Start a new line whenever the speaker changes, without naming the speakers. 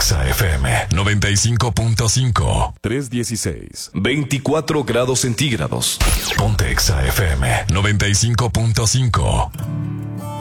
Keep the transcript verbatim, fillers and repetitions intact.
Exa F M noventa y cinco punto cinco.
tres dieciséis.
veinticuatro grados centígrados.
Ponte Exa F M noventa y cinco punto cinco.